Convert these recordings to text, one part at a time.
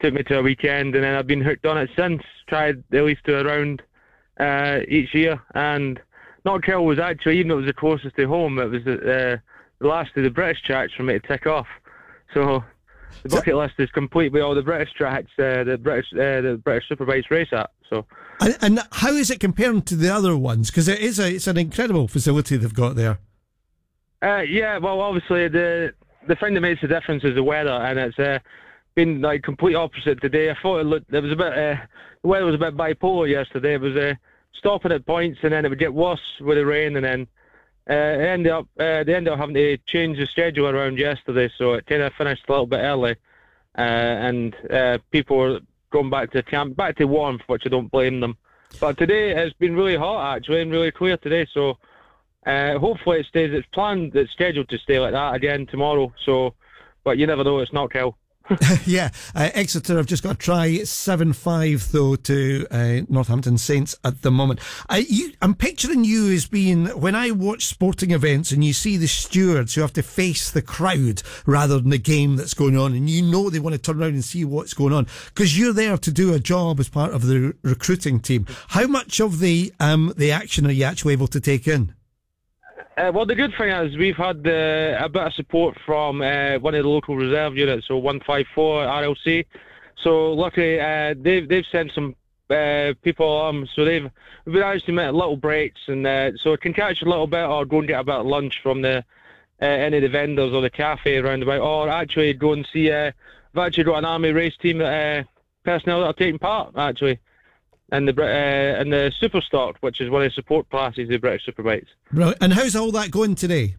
took me to a weekend, and then I've been hooked on it since. Tried at least to a round each year, and Knockhill was actually, even though it was the closest to home, it was the last of the British tracks for me to tick off. So the bucket list is complete with all the British tracks, the British Superbikes race at. So. And how is it compared to the other ones? Because it's an incredible facility they've got there. Yeah, well, obviously the thing that makes the difference is the weather, and it's been like complete opposite today. I thought it was a bit the weather was a bit bipolar yesterday. It was stopping at points, and then it would get worse with the rain, and then they ended up having to change the schedule around yesterday, so it kind of finished a little bit early, and people were going back to camp, back to warmth, which I don't blame them. But today it's been really hot actually, and really clear today, so hopefully it stays. It's scheduled to stay like that again tomorrow. So, but you never know. It's Knockhill. Yeah, Exeter have just got to try 7-5 though to Northampton Saints at the moment. I'm picturing you as being, when I watch sporting events and you see the stewards who have to face the crowd rather than the game that's going on, and you know they want to turn around and see what's going on because you're there to do a job as part of the recruiting team. How much of the action are you actually able to take in? Well, the good thing is we've had a bit of support from one of the local reserve units, so 154 RLC. So luckily they've sent some people on, so we've been able to make little breaks, and so it can catch a little bit or go and get a bit of lunch from any of the vendors or the cafe around about, or actually go and see. We've actually got an army race team personnel that are taking part actually. And the Superstock, which is one of the support classes of the British Superbikes. Right. And how's all that going today?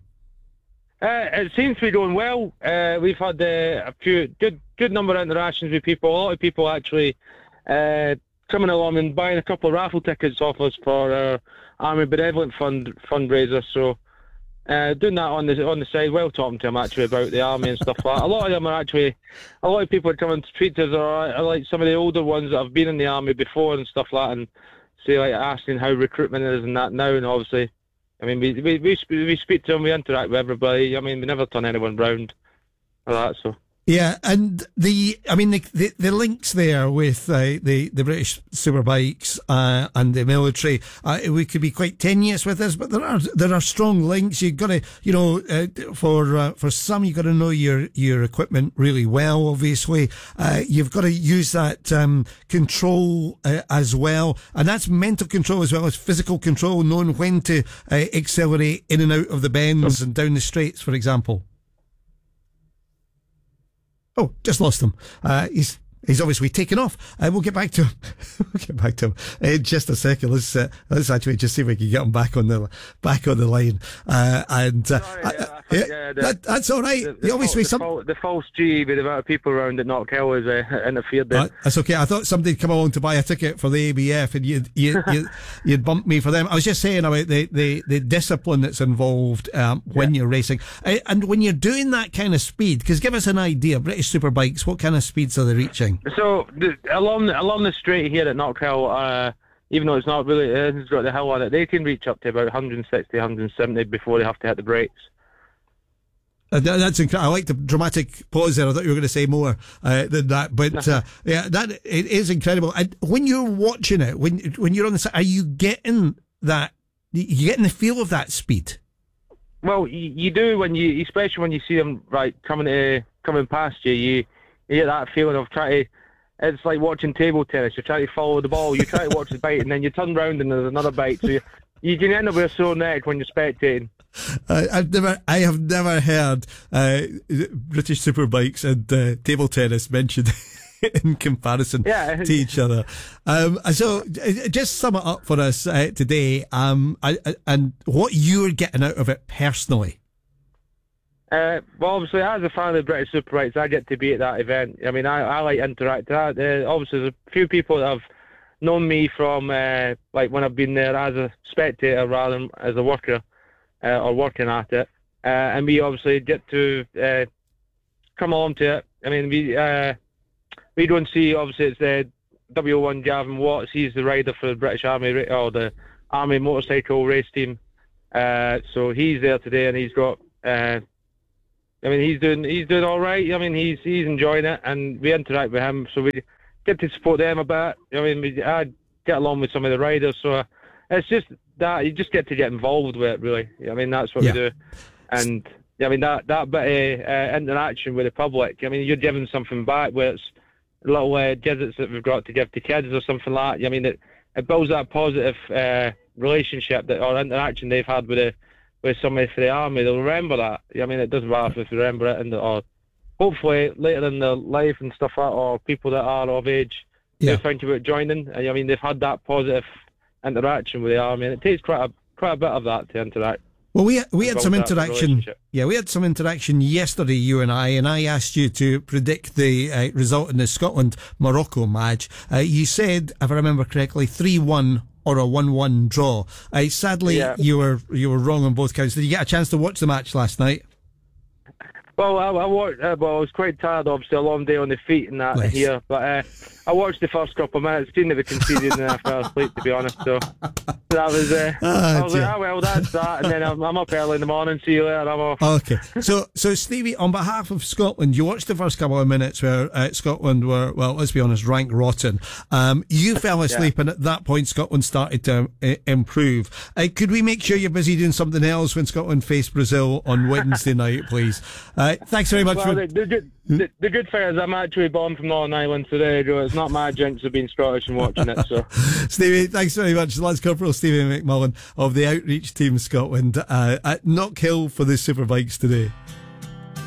It seems to be going well. We've had a few good number of interactions with people. A lot of people actually coming along and buying a couple of raffle tickets off us for our Army Benevolent fundraiser. So doing that on the side, well, talking to them actually about the army and stuff like that. A lot of them are actually, a lot of people are coming to speak to us are like some of the older ones that have been in the army before and stuff like that, and say like asking how recruitment is and that now. And obviously, I mean, we speak to them, we interact with everybody. I mean, we never turn anyone round or that. So. Yeah, and the links there with the British Superbikes and the military, we could be quite tenuous with this, but there are strong links. You've got to, for some, you've got to know your equipment really well. Obviously, you've got to use that control as well, and that's mental control as well as physical control, knowing when to accelerate in and out of the bends and down the straights, for example. Oh, just lost him. He's obviously taken off. We'll get back to him. In just a second. Let's actually just see if we can get him back on the line. That's all right. The false G with the amount of people around at Knockhill is interfered there. That's okay. I thought somebody'd come along to buy a ticket for the ABF, and you'd bump me for them. I was just saying about the discipline that's involved when you're racing, and when you're doing that kind of speed. Because give us an idea, British Superbikes, what kind of speeds are they reaching? So along the straight here at Knockhill, even though it's not really, it's got the hill on it, they can reach up to about 160, 170 before they have to hit the brakes. That's incredible. I like the dramatic pause there. I thought you were going to say more than that, but yeah, that it is incredible. And when you're watching it, when you're on the side, are you getting that? You getting the feel of that speed? Well, you do especially when you see them coming past you. You get that feeling of it's like watching table tennis. You're trying to follow the ball. You try to watch the bite, and then you turn round and there's another bite. So you can end up with a sore neck when you're spectating. I have never heard British Superbikes and table tennis mentioned in comparison to each other. So just sum it up for us today, and what you're getting out of it personally. Well, obviously, as a fan of the British Superbikes, I get to be at that event. I mean, I like interacting. Obviously, there's a few people that have known me from like when I've been there as a spectator rather than as a worker or working at it, and we obviously get to come along to it. I mean, we don't see, obviously, it's the W1 Gavin Watts. He's the rider for the British Army or the Army motorcycle race team. So he's there today, and he's got I mean, he's doing all right. I mean, he's enjoying it, and we interact with him, so we get to support them a bit. I mean, I get along with some of the riders, so it's just that you just get to get involved with it, really. I mean, that's what we do, and I mean that bit of interaction with the public. I mean, you're giving something back, where it's little gadgets that we've got to give to kids or something like that. I mean, it builds that positive relationship or interaction they've had with somebody for the army. They'll remember that. I mean, it doesn't matter if they remember it, or hopefully later in their life and stuff like that, or people that are of age, they think about joining. I mean, they've had that positive interaction with the army, and it takes quite a bit of that to interact. Well, we had some interaction. Yeah, we had some interaction yesterday, you and I asked you to predict the result in the Scotland-Morocco match. You said, if I remember correctly, 3-1 or a 1-1 draw. Sadly, you were wrong on both counts. Did you get a chance to watch the match last night? Well, I watched. I was quite tired, obviously, a long day on the feet and that here. But I watched the first couple of minutes, seen that we conceded, and then I fell asleep, to be honest. So that was. I was like, well, that's that. And then I'm up early in the morning. See you later. I'm off. Okay. So Stevie, on behalf of Scotland, you watched the first couple of minutes where Scotland were, well, let's be honest, ranked rotten. You fell asleep, and at that point, Scotland started to improve. Could we make sure you're busy doing something else when Scotland face Brazil on Wednesday night, please? Thanks very much. Well, the good thing is I'm actually born from Northern Ireland, so there you go. It's not my jinx of being Scottish and watching it. So, Stevie, thanks very much. Lance Corporal Stevie McMullen of the Outreach Team Scotland at Knockhill for the Superbikes today.